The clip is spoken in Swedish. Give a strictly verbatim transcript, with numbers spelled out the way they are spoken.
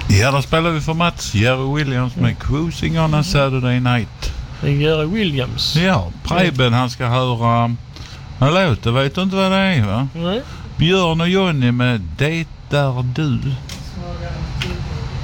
Ja, då spelar vi för Mats Jerry Williams med Cruising on a Saturday Night. Det är Jerry Williams. Ja, Preben han ska höra en låt, vet du inte vad det är va? Nej. Björn och Johnny med Det där du.